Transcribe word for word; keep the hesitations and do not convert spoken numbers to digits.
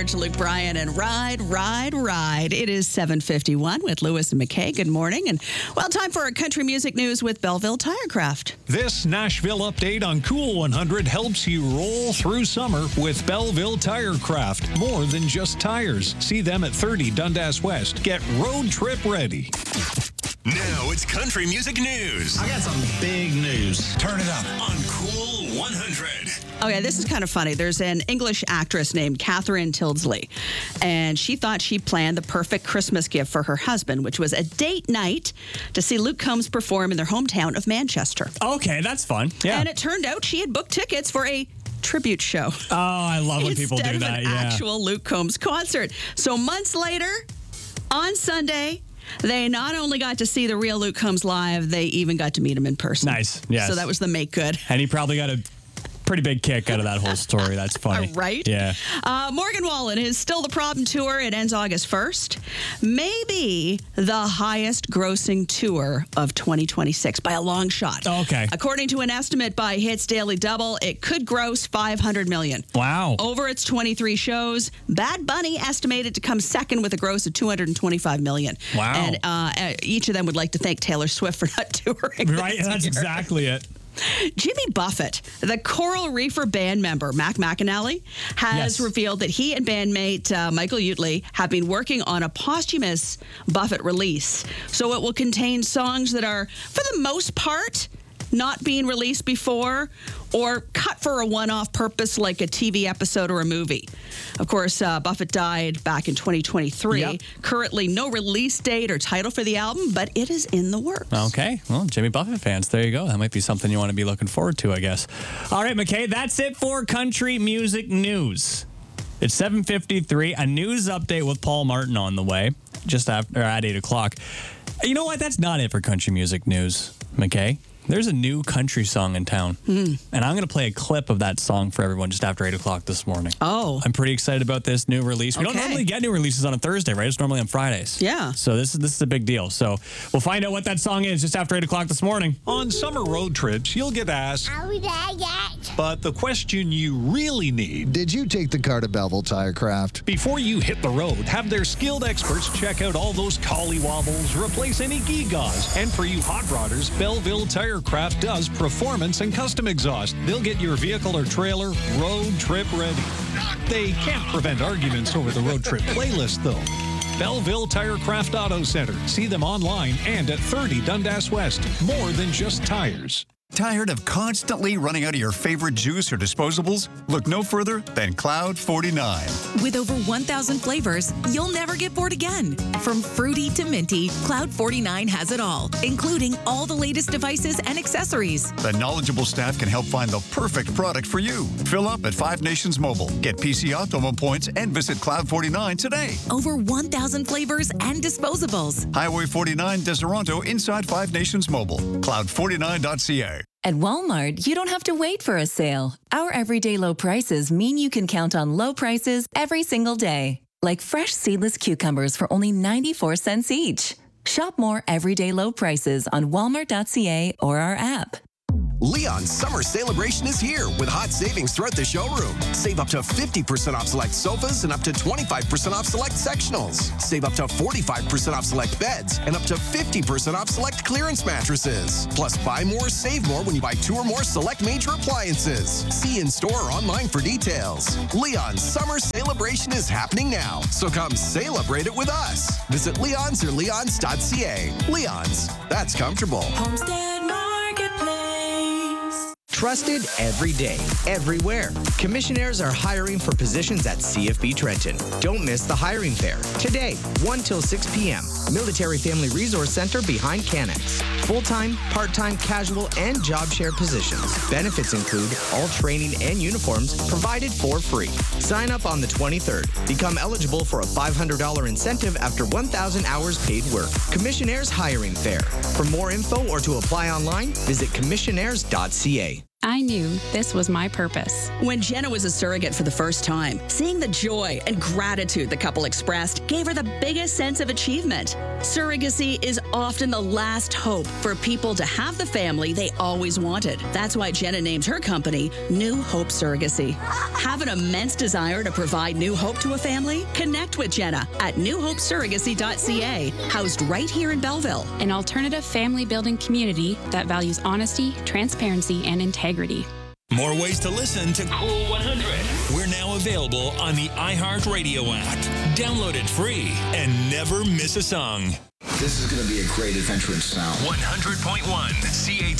George, Luke Bryan, and Ride, Ride, Ride. It is seven fifty-one with Lewis and McKay. Good morning. And, well, time for our country music news with Belleville Tirecraft. This Nashville update on Cool one hundred helps you roll through summer with Belleville Tirecraft. More than just tires. See them at thirty Dundas West. Get road trip ready. Now it's country music news. I got some big news. Turn it up on Cool one hundred. Okay, this is kind of funny. There's an English actress named Catherine Tildesley, and she thought she planned the perfect Christmas gift for her husband, which was a date night to see Luke Combs perform in their hometown of Manchester. Okay, that's fun. Yeah. And it turned out she had booked tickets for a tribute show. Oh, I love when people do instead of that. an Yeah. actual Luke Combs concert. So months later, on Sunday, they not only got to see the real Luke Combs live, they even got to meet him in person. Nice, yes. So that was the make good. And he probably got a pretty big kick out of that whole story. That's funny. Right? Yeah. Uh, Morgan Wallen is Still the Problem tour. It ends August first. Maybe the highest grossing tour of twenty twenty-six by a long shot. Oh, okay. According to an estimate by Hits Daily Double, it could gross five hundred million dollars. Wow. Over its twenty-three shows, Bad Bunny estimated to come second with a gross of two hundred twenty-five million dollars. Wow. And uh, each of them would like to thank Taylor Swift for not touring. Right? this That's year. exactly it. Jimmy Buffett, the Coral Reefer band member, Mac McAnally, has Yes. revealed that he and bandmate uh, Michael Utley have been working on a posthumous Buffett release. So it will contain songs that are, for the most part, not being released before or cut for a one-off purpose like a T V episode or a movie. Of course, uh, Buffett died back in twenty twenty-three. Yep. Currently, no release date or title for the album, but it is in the works. Okay. Well, Jimmy Buffett fans, there you go. That might be something you want to be looking forward to, I guess. All right, McKay, that's it for country music news. It's seven fifty-three. A news update with Paul Martin on the way, just after at eight o'clock. You know what? That's not it for country music news, McKay. There's a new country song in town, mm. and I'm going to play a clip of that song for everyone just after eight o'clock this morning. Oh. I'm pretty excited about this new release. We Okay. don't normally get new releases on a Thursday, right? It's normally on Fridays. Yeah. So this is this is a big deal. So we'll find out what that song is just after eight o'clock this morning. On summer road trips, you'll get asked, Are we there yet? but the question you really need Did you take the car to Belleville Tirecraft? before you hit the road, have their skilled experts check out all those collie wobbles, replace any gewgaws. And for you hot rodders, Belleville Tirecraft does performance and custom exhaust. They'll get your vehicle or trailer road trip ready. They can't prevent arguments over the road trip playlist, though. Belleville Tirecraft Auto Center. See them online and at thirty Dundas West. More than just tires. Tired of constantly running out of your favorite juice or disposables? Look no further than Cloud forty-nine. With over one thousand flavors, you'll never get bored again. From fruity to minty, Cloud forty-nine has it all, including all the latest devices and accessories. The knowledgeable staff can help find the perfect product for you. Fill up at Five Nations Mobile. Get P C Optimum points and visit Cloud forty-nine today. Over one thousand flavors and disposables. Highway forty-nine, Deseronto, inside Five Nations Mobile. cloud forty-nine dot c a. At Walmart, you don't have to wait for a sale. Our everyday low prices mean you can count on low prices every single day. Like fresh seedless cucumbers for only ninety-four cents each. Shop more everyday low prices on walmart dot c a or our app. Leon's summer celebration is here with hot savings throughout the showroom. Save up to fifty percent off select sofas and up to twenty-five percent off select sectionals. Save up to forty-five percent off select beds and up to fifty percent off select clearance mattresses. Plus, buy more, save more when you buy two or more select major appliances. See in store or online for details. Leon's summer celebration is happening now, so come celebrate it with us. Visit Leon's or leons dot c a. Leon's, that's comfortable. Homestead Marketplace. Trusted every day, everywhere. Commissionaires are hiring for positions at C F B Trenton. Don't miss the hiring fair. Today, one till six p.m. Military Family Resource Center behind Canex. Full-time, part-time, casual, and job share positions. Benefits include all training and uniforms provided for free. Sign up on the twenty-third. Become eligible for a five hundred dollars incentive after one thousand hours paid work. Commissionaires Hiring Fair. For more info or to apply online, visit commissionaires dot c a. I knew this was my purpose. When Jenna was a surrogate for the first time, seeing the joy and gratitude the couple expressed gave her the biggest sense of achievement. Surrogacy is often the last hope for people to have the family they always wanted. That's why Jenna named her company New Hope Surrogacy. Have an immense desire to provide new hope to a family? Connect with Jenna at new hope surrogacy dot c a, housed right here in Belleville. An alternative family building community that values honesty, transparency, and integrity. More ways to listen to Cool one hundred. We're now available on the iHeartRadio app. Download it free and never miss a song. This is going to be a great adventure in sound. one hundred point one C H